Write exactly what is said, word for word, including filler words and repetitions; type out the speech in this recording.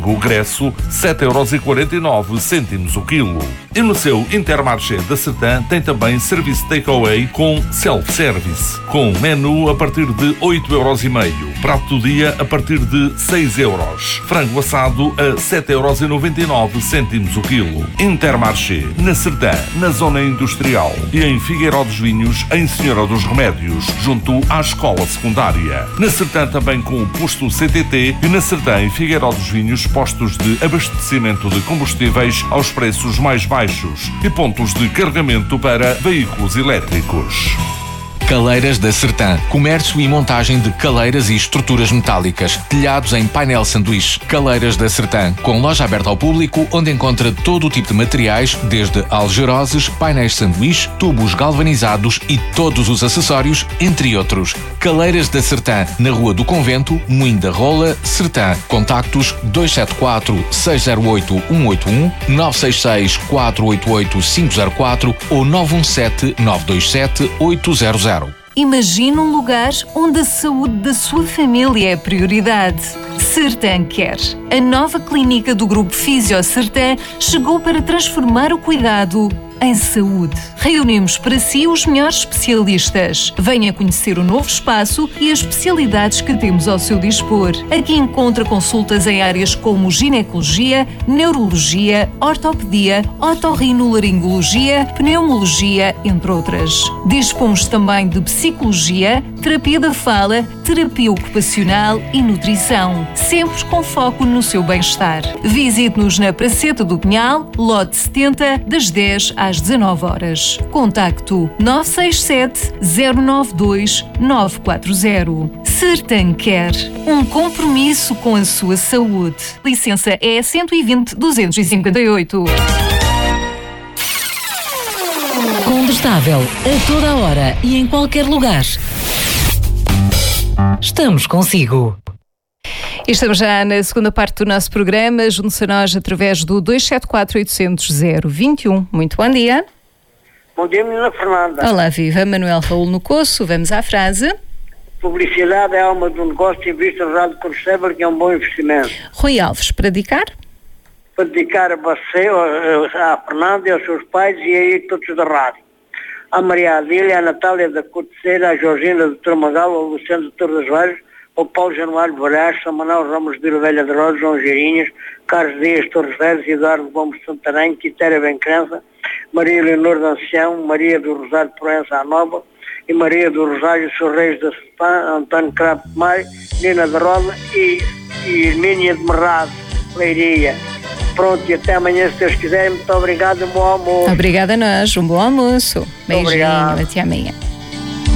frango gresso, sete euros e quarenta e nove cêntimos o quilo. E no seu Intermarché da Sertã tem também serviço takeaway com self-service, com menu a partir de oito euros e meio, prato do dia a partir de seis euros, frango assado a sete euros e noventa e nove cêntimos o quilo. Intermarché, na Sertã, na zona industrial, e em Figueiró dos Vinhos, em Senhora dos Remédios, junto à escola secundária. Na Sertã também com o posto C T T e na Sertã em Figueiró dos Vinhos, postos de abastecimento de combustíveis aos preços mais baixos e pontos de carregamento para veículos elétricos. Caleiras da Sertã. Comércio e montagem de caleiras e estruturas metálicas. Telhados em painel sanduíche. Caleiras da Sertã. Com loja aberta ao público, onde encontra todo o tipo de materiais, desde algeroses, painéis sanduíche, tubos galvanizados e todos os acessórios, entre outros. Caleiras da Sertã. Na Rua do Convento, Moinho da Rola, Sertã. Contactos dois sete quatro, seis zero oito, um oito um, nove seis seis, quatro oito oito, cinco zero quatro ou nove um sete, nove dois sete, oito zero zero. Imagine um lugar onde a saúde da sua família é prioridade. Sertã Care. A nova clínica do Grupo Fisio Sertã chegou para transformar o cuidado em saúde. Reunimos para si os melhores especialistas. Venha conhecer o novo espaço e as especialidades que temos ao seu dispor. Aqui encontra consultas em áreas como ginecologia, neurologia, ortopedia, otorrinolaringologia, pneumologia, entre outras. Dispomos também de psicologia, terapia da fala, terapia ocupacional e nutrição, sempre com foco no seu bem-estar. Visite-nos na Praceta do Pinhal, lote setenta, das dez às dezanove horas. Contacto nove seis sete, zero nove dois, nove quatro zero. Sertã Care. Um compromisso com a sua saúde. Licença E cento e vinte, duzentos e cinquenta e oito. Combustável a toda a hora e em qualquer lugar. Estamos consigo. Estamos já na segunda parte do nosso programa. Junte-se a nós através do dois sete quatro, oito zero zero, dois um. Muito bom dia. Bom dia, menina Fernanda. Olá, viva. Manuel Raul no Coço. Vamos à frase. Publicidade é a alma do negócio e vista no Rádio Conselho, que é um bom investimento. Rui Alves, para dedicar? Para dedicar a você, à Fernanda e aos seus pais e aí todos da rádio. À Maria Adília, à Natália da Corteira, à Georgina do Tramagal, ao Luciano do Torre das Várias, ao Paulo Januário Valhares, São Manuel Ramos de Velha de Rosa, João Girinhas, Carlos Dias Torres Velhos, Eduardo Gomes de Santarém, Quitéria Bencrença, Maria Leonor de Ancião, Maria do Rosário de Proença à Nova e Maria do Rosário Sorreios da Sertã, António Crapo de Maio, Nina de Roda e, e Hermínia de Merrado, Leiria. Pronto, e até amanhã, se Deus quiser. Muito obrigado e um bom almoço. Obrigada a nós. Um bom almoço. Beijinho. Obrigado. Até amanhã.